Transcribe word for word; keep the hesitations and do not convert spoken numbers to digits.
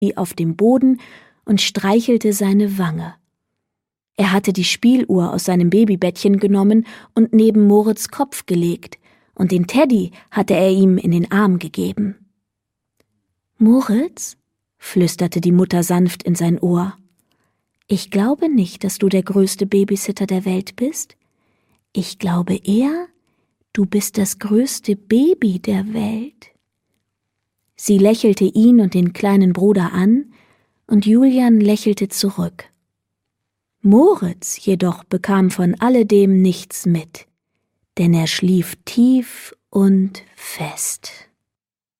auf dem Boden und streichelte seine Wange. Er hatte die Spieluhr aus seinem Babybettchen genommen und neben Moritz' Kopf gelegt, und den Teddy hatte er ihm in den Arm gegeben. »Moritz«, flüsterte die Mutter sanft in sein Ohr, »ich glaube nicht, dass du der größte Babysitter der Welt bist. Ich glaube eher, du bist das größte Baby der Welt.« Sie lächelte ihn und den kleinen Bruder an, und Julian lächelte zurück. Moritz jedoch bekam von alledem nichts mit, denn er schlief tief und fest.